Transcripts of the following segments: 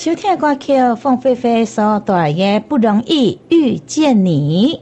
收听歌曲凤飞飞所带来的不容易遇见你。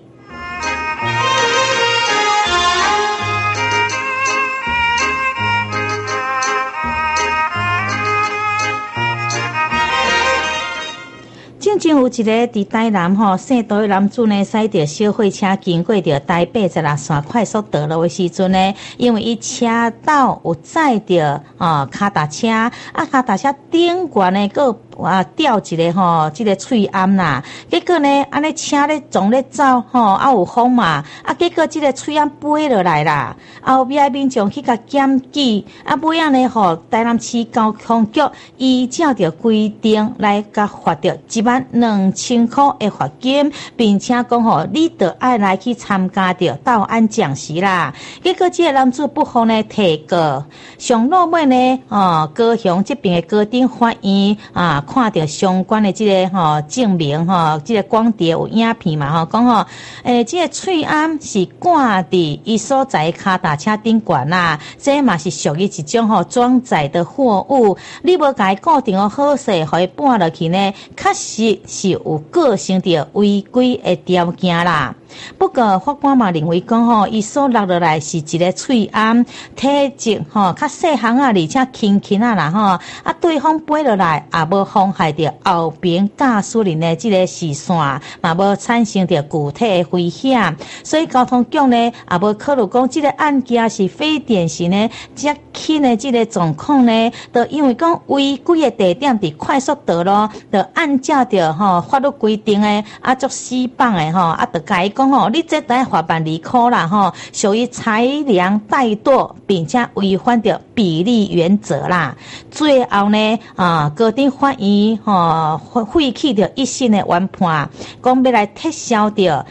正有一个伫台南姓杜的男子呢，驶着小货车经过着台北16线快速道路的时阵呢，因为伊车道有载着脚踏车，脚踏车顶悬呢个吊一个这个喙암啦，结果呢，安尼车咧撞咧走有风嘛，结果这个喙암飞落来啦，后壁民众去甲检举，尾仔呢台南市交通局依照着规定来甲罚着12000块的罚金，并且讲你得爱来去参加着道安讲习啦。结果这个男子不服呢提告，上落尾呢高雄这边的高等法院看到相关的这个证明这个光碟有影片嘛讲这个喙암是挂伫伊所在脚踏车顶悬啦，这嘛是属于一种装载的货物，你无甲伊固定好势，互伊搬落去呢，确实是有构成着违规的条件啦。不过法官嘛认为讲伊所落来是一个喙암体积较细项而且轻轻啦对方飞落来也无妨害着后边驾驶人的这个视线，嘛无产生着具体的危险，所以交通局呢也无考虑讲这个案件是非典型的接轻的这个状况呢，就因为讲违规的地点伫快速道路，就按照着法律规定的作死绑的就甲伊讲你这得罚万2块啦属于裁量怠惰，并且违反着比例原则啦。最后呢高等法院废弃着一审的原判，讲要来撤销着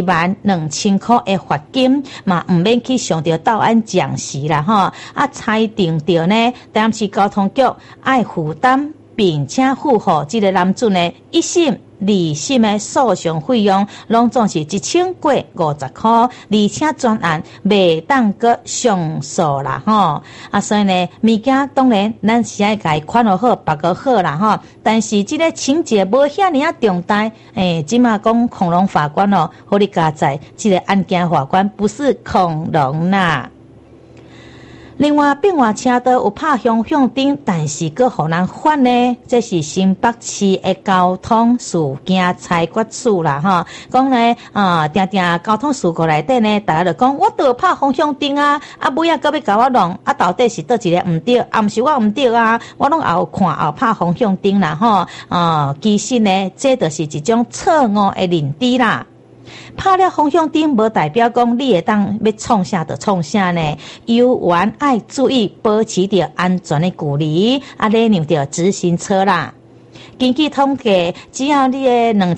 12000块的罚金，嘛唔免去上着道安讲习啦裁定着呢，台南市交通局爱负担并且负荷这个男子呢一审2审的诉讼费用拢总是1000过50块，而且专案袂当个上诉啦所以呢物件当然咱是爱甲伊款好别个好啦但是这个情节无遐尔重大，即马讲恐龙法官互你加在这个案件法官不是恐龙啦。另外，变化车道有拍方向灯，但是佫互人罚呢？这是新北市的交通事件裁决处啦，讲呢，定定交通事故内底呢，大家就讲，我都有拍方向灯尾仔佫要甲我弄，到底是倒一个毋对，毋是我毋对我拢也有看，也有拍方向灯啦，其实呢，这就是一种错误的认知啦。拍了方向灯无代表讲你会当要创啥就创啥呢，游玩爱注意保持着安全的距离，礼让着直行车啦。根据统计，只要你的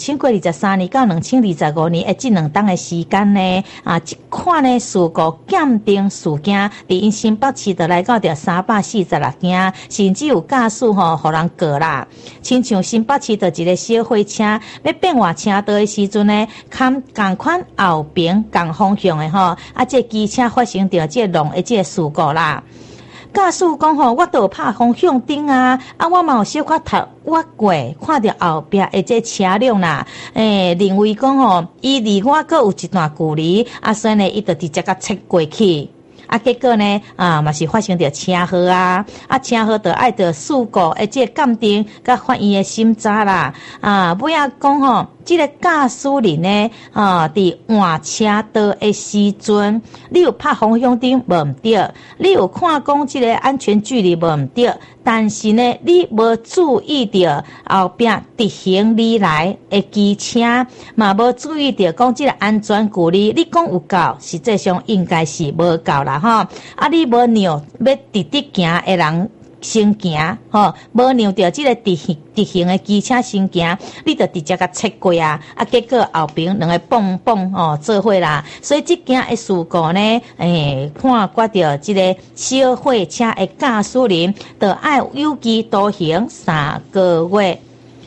2023年到2025年的这2档的时间呢，这款的事故鉴定事件，伫新北市就来到着346件，甚至有驾驶互人告啦。亲像新北市就一个小货车要变换车道的时阵呢，看同款后边同方向的这机车发生着这弄的这事故啦。驾驶讲我都有拍方向灯我嘛有小可头我过看到后壁的这车辆啦，认为讲伊离我阁有一段距离所以呢伊就直接甲切过去。结果呢嘛是发生着车祸车祸就爱着事故的这鉴定甲法院的审查啦尾仔讲这个驾驶人呢伫换车道的时阵，你有拍方向灯无毋对，你有看讲这个安全距离无毋对，但是呢你无注意到后壁直行而来的机车，嘛无注意到讲这个安全距离，你讲有够，实际上应该是无够啦你无让要直行的人先行无让着这个直行的机车先行，你就直接甲切过结果后边两个蹦做伙啦，所以这件的事故呢判决着这个小货车的驾驶人就要有期徒刑3个月。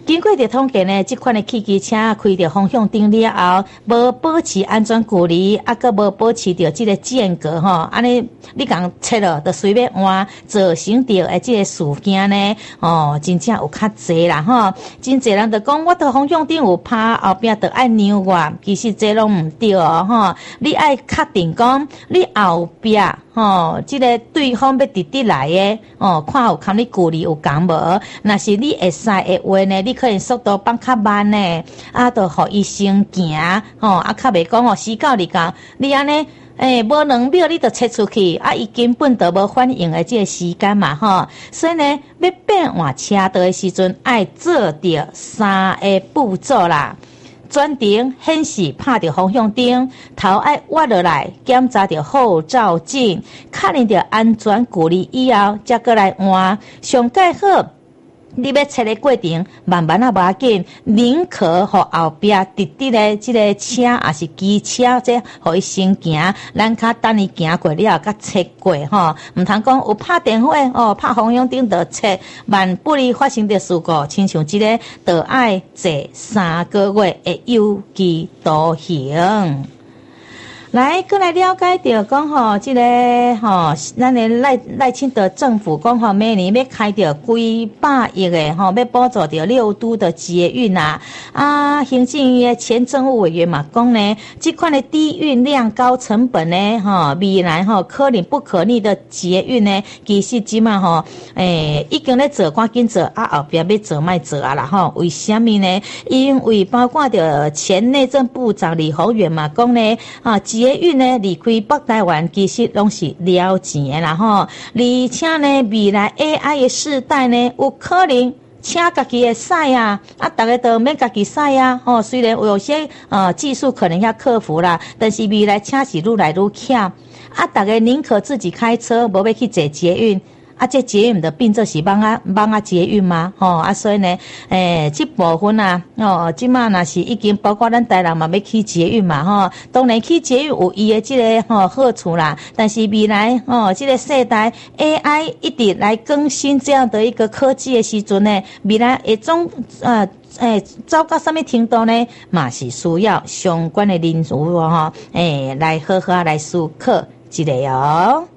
经过着统计呢，这款的汽机车开着方向灯了后，无保持安全距离，佮无保持着这个间隔安尼你共切了，就随便换，造成着的这个事件呢，真正有较侪啦真侪人就讲，我的方向灯有拍，后边就爱让我，其实这拢唔对你爱确定讲，你后边这个对方要直直来的看有看你距离有共无？若是你会使的话呢，你可以速度放较慢呢，就互伊先行较袂讲死到你讲，你安尼无2秒你就切出去，伊根本就无反应的这个时间嘛所以呢，要变换车道的时阵，爱做着3个步骤啦。转灯显示拍着方向灯，头爱挖落来，检查着后照镜，确认着安全距离以后，才过来换。上盖好，你要切的过程慢慢无要紧，宁可互后边直直的这个车也是机车，这互伊先行，咱较等伊行过了后，甲切过唔通讲有拍电话拍方向灯就切，万不利发生的事故，亲像这个，就爱坐3个月的有期徒刑。来，过来了解到讲这个咱的赖清德政府讲每年要开着几百亿的要补助着6都的捷运行政院前政务委员嘛讲呢，这款的低运量高成本呢未来可能不可逆的捷运呢，其实即嘛已经咧做，赶紧做后边要做卖做啦为什么呢？因为包括着前内政部长李鸿源嘛讲呢捷运呢离开北台湾其实拢是了钱的啦而且呢未来 AI 的世代呢有可能车家己会驶大家都免家己驶虽然有些技术可能要克服啦，但是未来车是愈来愈巧大家宁可自己开车，无要去坐捷运这捷运的变做是网捷运嘛所以呢这部分即马若是已经包括咱台人嘛要去捷运嘛当然去捷运有伊的这个好处啦，但是未来这个世代 AI 一直来更新这样的一个科技的时阵呢，未来会总走到什么程度呢，嘛是需要相关的人士来好好来思考一下